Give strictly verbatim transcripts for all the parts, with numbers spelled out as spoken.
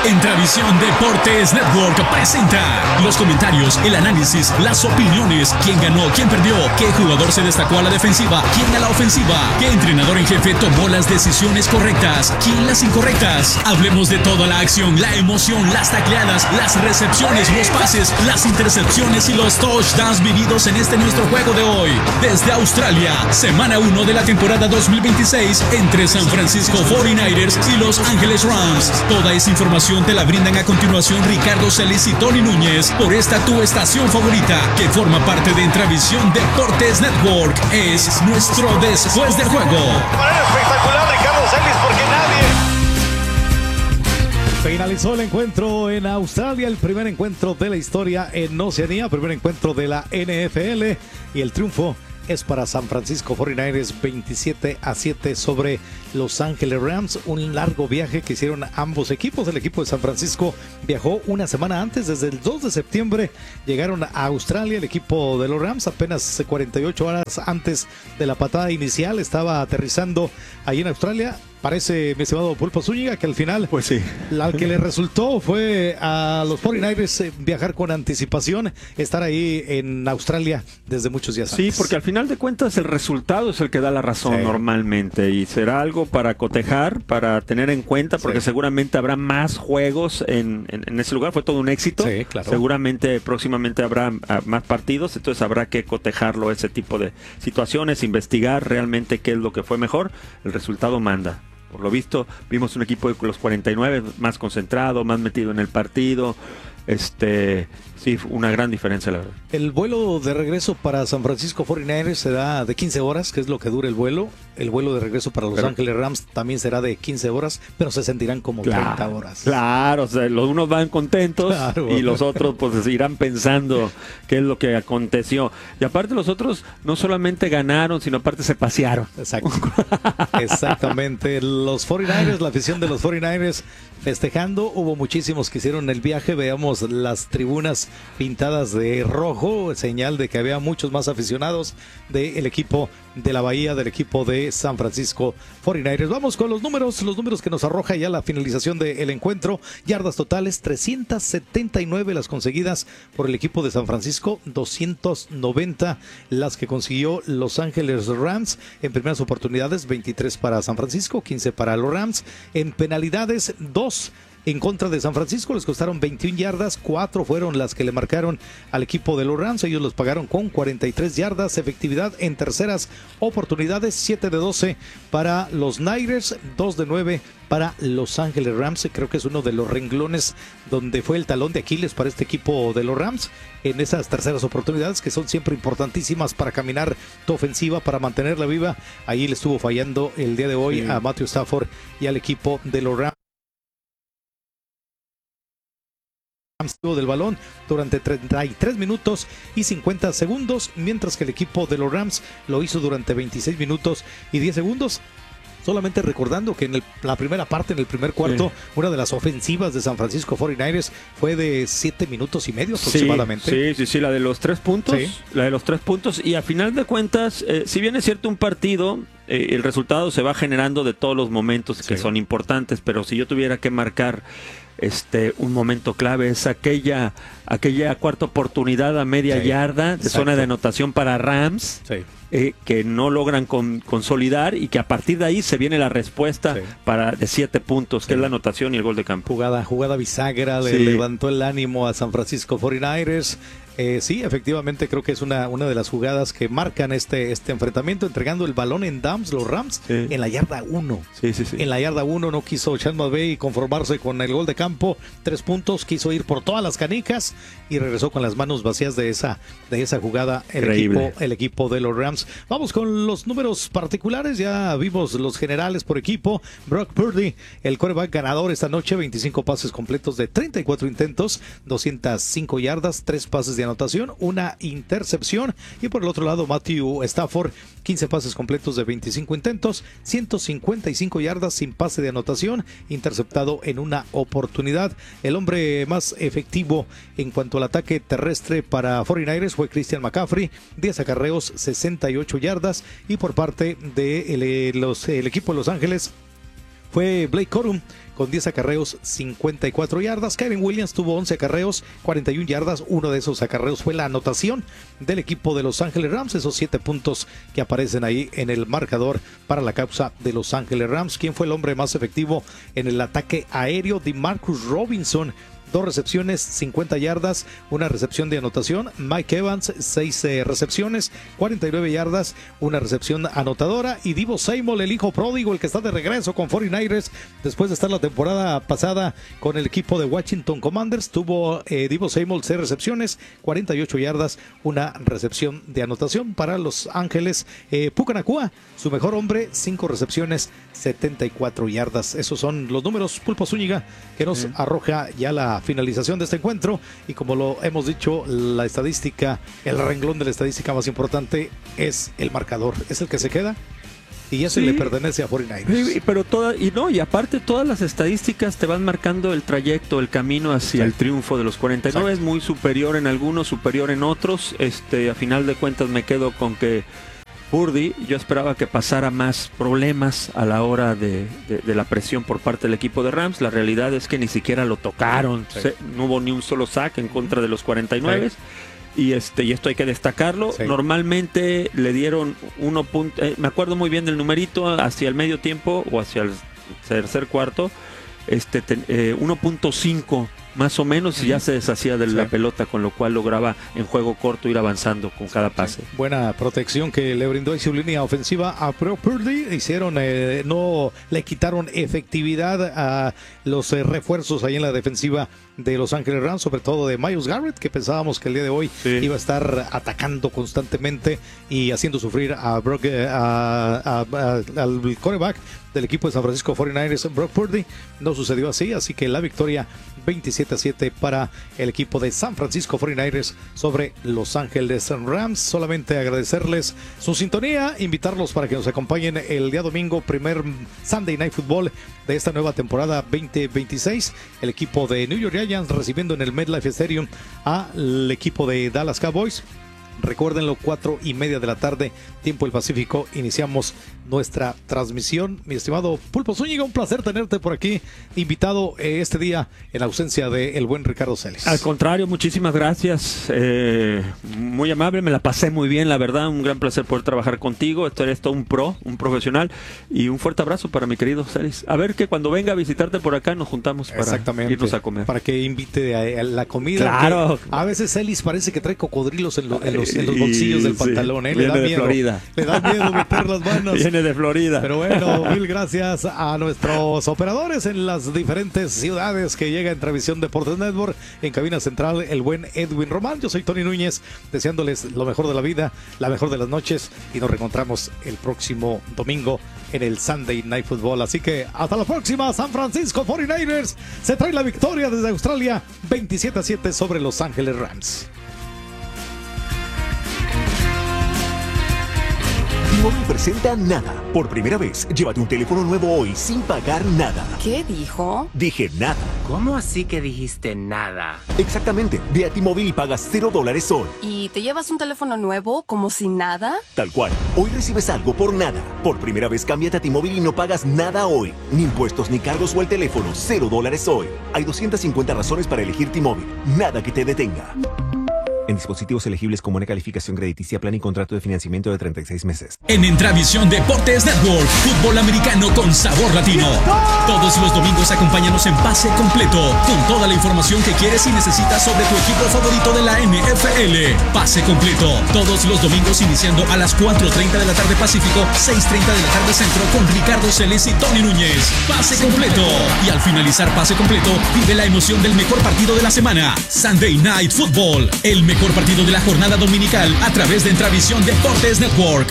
Entravisión Deportes Network presenta los comentarios, el análisis, las opiniones, quién ganó, quién perdió, qué jugador se destacó a la defensiva, quién a la ofensiva, qué entrenador en jefe tomó las decisiones correctas, quién las incorrectas. Hablemos de toda la acción, la emoción, las tacleadas, las recepciones, los pases, las intercepciones y los touchdowns vividos en este nuestro juego de hoy. Desde Australia, semana uno de la temporada dos mil veintiséis entre San Francisco cuarenta y nueve ers y Los Ángeles Rams. Toda esa información te la brindan a continuación Ricardo Celis y Tony Núñez por esta tu estación favorita que forma parte de Entravisión Deportes Network. Es nuestro Después del Juego. De manera espectacular Ricardo Celis porque nadie... Finalizó el encuentro en Australia, el primer encuentro de la historia en Oceanía, primer encuentro de la N F L y el triunfo es para San Francisco cuarenta y nueve ers veintisiete a siete sobre Los Ángeles Rams. Un largo viaje que hicieron ambos equipos. El equipo de San Francisco viajó una semana antes, desde el dos de septiembre llegaron a Australia. El equipo de los Rams apenas cuarenta y ocho horas antes de la patada inicial estaba aterrizando ahí en Australia. Parece, mi estimado Pulpo Zúñiga, que al final, pues sí, la que le resultó fue a los cuarenta y nueve ers viajar con anticipación, estar ahí en Australia desde muchos días antes. Sí, porque al final de cuentas el resultado es el que da la razón, sí, normalmente, y será algo para cotejar, para tener en cuenta, porque sí, seguramente habrá más juegos en, en, en ese lugar. Fue todo un éxito. Sí, claro. Seguramente próximamente habrá uh, más partidos, entonces habrá que cotejarlo, ese tipo de situaciones, investigar realmente qué es lo que fue mejor. El resultado manda. Por lo visto, vimos un equipo de los cuarenta y nueve más concentrado, más metido en el partido. Este, sí, una gran diferencia, la verdad. El vuelo de regreso para San Francisco cuarenta y nueve ers será de quince horas, que es lo que dura el vuelo. El vuelo de regreso para Los pero, Ángeles Rams también será de quince horas, pero se sentirán como claro, treinta horas. Claro, o sea, los unos van contentos, claro, y los otros pues irán pensando qué es lo que aconteció. Y aparte los otros no solamente ganaron, sino aparte se pasearon. Exacto. Exactamente. Los cuarenta y nueve ers, la afición de los cuarenta y nueve ers festejando. Hubo muchísimos que hicieron el viaje. Veamos las tribunas pintadas de rojo, señal de que había muchos más aficionados del equipo de la Bahía, del equipo de San Francisco cuarenta y nueve ers. Vamos con los números, los números que nos arroja ya la finalización del encuentro. Yardas totales, trescientas setenta y nueve las conseguidas por el equipo de San Francisco, doscientas noventa las que consiguió Los Ángeles Rams. En primeras oportunidades, veintitrés para San Francisco, quince para los Rams. En penalidades, dos en contra de San Francisco, les costaron veintiuna yardas, cuatro fueron las que le marcaron al equipo de los Rams, ellos los pagaron con cuarenta y tres yardas, efectividad en terceras oportunidades, siete de doce para los Niners, dos de nueve para Los Ángeles Rams. Creo que es uno de los renglones donde fue el talón de Aquiles para este equipo de los Rams, en esas terceras oportunidades que son siempre importantísimas para caminar tu ofensiva, para mantenerla viva. Ahí le estuvo fallando el día de hoy sí. a Matthew Stafford y al equipo de los Rams. Del balón durante treinta y tres minutos y cincuenta segundos, mientras que el equipo de los Rams lo hizo durante veintiséis minutos y diez segundos. Solamente recordando que en el, la primera parte, en el primer cuarto, sí. una de las ofensivas de San Francisco cuarenta y nueve ers fue de siete minutos y medio aproximadamente. Sí, sí, sí, la de los tres puntos, sí. la de los tres puntos, y a final de cuentas, eh, si bien es cierto un partido, eh, el resultado se va generando de todos los momentos que sí. son importantes, pero si yo tuviera que marcar Este, un momento clave es aquella aquella cuarta oportunidad a media sí, yarda de exacto. zona de anotación para Rams, sí. eh, que no logran con, consolidar, y que a partir de ahí se viene la respuesta sí. para de siete puntos, sí. que es la anotación y el gol de campo. Jugada, jugada bisagra, sí. le levantó el ánimo a San Francisco cuarenta y nueve ers. Eh, sí, efectivamente creo que es una, una de las jugadas que marcan este, este enfrentamiento, entregando el balón en downs, los Rams, sí. en la yarda uno. Sí, sí, sí. En la yarda uno no quiso Sean McVay conformarse con el gol de campo, tres puntos, quiso ir por todas las canicas y regresó con las manos vacías de esa, de esa jugada el equipo, el equipo de los Rams. Vamos con los números particulares, ya vimos los generales por equipo. Brock Purdy, el quarterback ganador esta noche, veinticinco pases completos de treinta y cuatro intentos, doscientas cinco yardas, tres pases de anotación, una intercepción. Y por el otro lado, Matthew Stafford, quince pases completos de veinticinco intentos, ciento cincuenta y cinco yardas sin pase de anotación, interceptado en una oportunidad. El hombre más efectivo en cuanto al ataque terrestre para cuarenta y nueve ers fue Christian McCaffrey, diez acarreos, sesenta y ocho yardas. Y por parte de el, los, el equipo de Los Ángeles fue Blake Corum con diez acarreos, cincuenta y cuatro yardas. Kevin Williams tuvo once acarreos, cuarenta y una yardas. Uno de esos acarreos fue la anotación del equipo de Los Ángeles Rams. Esos siete puntos que aparecen ahí en el marcador para la causa de Los Ángeles Rams. ¿Quién fue el hombre más efectivo en el ataque aéreo? DeMarcus Robinson. Dos recepciones, cincuenta yardas, una recepción de anotación. Mike Evans, seis eh, recepciones, cuarenta y nueve yardas, una recepción anotadora. Y Deebo Samuel, el hijo pródigo, el que está de regreso con cuarenta y nueve ers después de estar la temporada pasada con el equipo de Washington Commanders. Tuvo eh, Deebo Samuel seis recepciones, cuarenta y ocho yardas, una recepción de anotación para Los Ángeles. Eh, Puka Nacua, su mejor hombre, cinco recepciones, setenta y cuatro yardas. Esos son los números, Pulpo Zúñiga, que nos sí. arroja ya la finalización de este encuentro. Y como lo hemos dicho, la estadística, el renglón de la estadística más importante es el marcador, es el que se queda y ya sí. se le pertenece a cuarenta y nueve ers. Sí, pero toda, y no, y aparte todas las estadísticas te van marcando el trayecto, el camino hacia sí. el triunfo de los cuarenta y nueve. Exacto. Es muy superior en algunos, superior en otros. Este, a final de cuentas me quedo con que Purdy, yo esperaba que pasara más problemas a la hora de, de, de la presión por parte del equipo de Rams. La realidad es que ni siquiera lo tocaron. Sí. Se, no hubo ni un solo sack en contra de los cuarenta y nueve. Sí. Y este y esto hay que destacarlo. Sí. Normalmente le dieron uno punto, eh, me acuerdo muy bien del numerito hacia el medio tiempo o hacia el tercer cuarto, este te, eh, uno punto cinco más o menos, y ya se deshacía de sí. la pelota, con lo cual lograba en juego corto ir avanzando con cada pase. Sí. Buena protección que le brindó en su línea ofensiva a Brock Purdy. Hicieron, eh, no le quitaron efectividad a los eh, refuerzos ahí en la defensiva de Los Ángeles Rams, sobre todo de Myles Garrett, que pensábamos que el día de hoy sí. iba a estar atacando constantemente y haciendo sufrir a Brock, eh, a, a, a, al quarterback del equipo de San Francisco cuarenta y nueve ers, Brock Purdy. No sucedió así, así que la victoria veintisiete a siete para el equipo de San Francisco cuarenta y nueve ers sobre Los Ángeles Rams. Solamente agradecerles su sintonía, invitarlos para que nos acompañen el día domingo, primer Sunday Night Football de esta nueva temporada veinte veintiséis. El equipo de New York Giants recibiendo en el MetLife Stadium al equipo de Dallas Cowboys. Recuérdenlo, cuatro y media de la tarde, tiempo del Pacífico, iniciamos nuestra transmisión. Mi estimado Pulpo Zúñiga, un placer tenerte por aquí, invitado eh, este día en ausencia del buen Ricardo Celis. Al contrario, muchísimas gracias, eh, muy amable, me la pasé muy bien, la verdad, un gran placer poder trabajar contigo. Esto eres todo un pro, un profesional, y un fuerte abrazo para mi querido Celis. A ver que cuando venga a visitarte por acá nos juntamos para irnos a comer. Para que invite a, a la comida. Claro. A veces Celis parece que trae cocodrilos en, lo, en los en los bolsillos del pantalón, ¿eh? Le da miedo. Florida. Le da miedo meter las manos. Viene de Florida. Pero bueno, mil gracias a nuestros operadores en las diferentes ciudades que llega en Transmisión Deportes Network. En cabina central, el buen Edwin Román. Yo soy Tony Núñez, deseándoles lo mejor de la vida, la mejor de las noches, y nos reencontramos el próximo domingo en el Sunday Night Football. Así que hasta la próxima. San Francisco cuarenta y nueve ers se trae la victoria desde Australia, veintisiete a siete sobre Los Ángeles Rams. T-Mobile presenta Nada. Por primera vez, llévate un teléfono nuevo hoy sin pagar nada. ¿Qué dijo? Dije nada. ¿Cómo así que dijiste nada? Exactamente. Ve a T-Mobile y pagas cero dólares hoy. ¿Y te llevas un teléfono nuevo como si nada? Tal cual. Hoy recibes algo por nada. Por primera vez, cámbiate a T-Mobile y no pagas nada hoy. Ni impuestos ni cargos o el teléfono. Cero dólares hoy. Hay doscientas cincuenta razones para elegir T-Mobile. Nada que te detenga. En dispositivos elegibles con buena calificación crediticia, plan y contrato de financiamiento de treinta y seis meses. En Intravisión Deportes Network, fútbol americano con sabor latino. Todos los domingos acompáñanos en Pase Completo, con toda la información que quieres y necesitas sobre tu equipo favorito de la N F L. Pase Completo, todos los domingos iniciando a las cuatro treinta de la tarde Pacífico, seis treinta de la tarde Centro, con Ricardo Celis y Tony Núñez. Pase Completo. Y al finalizar Pase Completo, vive la emoción del mejor partido de la semana. Sunday Night Football, el mejor mejor partido de la jornada dominical a través de Intravisión Deportes Network.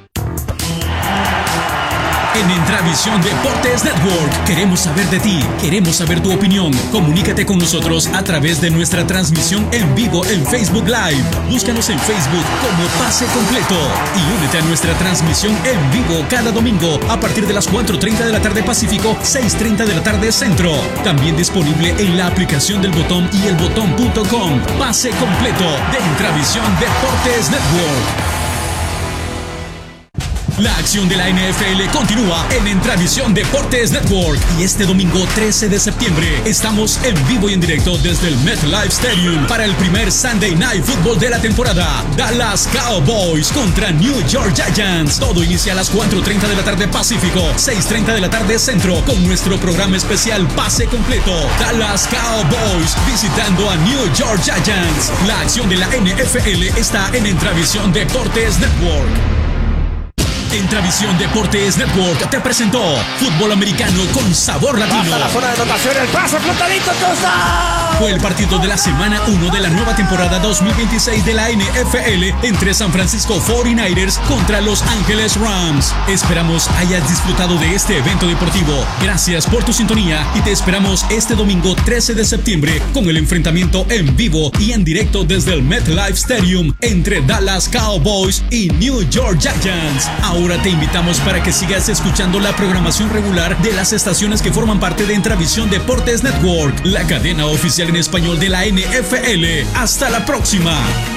En Intravisión Deportes Network queremos saber de ti, queremos saber tu opinión. Comunícate con nosotros a través de nuestra transmisión en vivo en Facebook Live. Búscanos en Facebook como Pase Completo y únete a nuestra transmisión en vivo cada domingo a partir de las cuatro treinta de la tarde Pacífico, seis treinta de la tarde Centro. También disponible en la aplicación del Botón y el botón punto com. Pase Completo de Intravisión Deportes Network. La acción de la N F L continúa en Entravisión Deportes Network y este domingo trece de septiembre estamos en vivo y en directo desde el MetLife Stadium para el primer Sunday Night Football de la temporada. Dallas Cowboys contra New York Giants. Todo inicia a las cuatro treinta de la tarde Pacífico, seis treinta de la tarde Centro, con nuestro programa especial Pase Completo. Dallas Cowboys visitando a New York Giants. La acción de la N F L está en Entravisión Deportes Network. Entravisión Deportes Network te presentó Fútbol Americano con Sabor Latino. Hasta la zona de anotación, el pase flotadito, touchdown. Fue el partido de la semana uno de la nueva temporada dos mil veintiséis de la N F L entre San Francisco cuarenta y nueve ers contra Los Ángeles Rams. Esperamos hayas disfrutado de este evento deportivo. Gracias por tu sintonía y te esperamos este domingo trece de septiembre con el enfrentamiento en vivo y en directo desde el MetLife Stadium entre Dallas Cowboys y New York Giants. Ahora te invitamos para que sigas escuchando la programación regular de las estaciones que forman parte de Entravisión Deportes Network, la cadena oficial en español de la N F L. Hasta la próxima.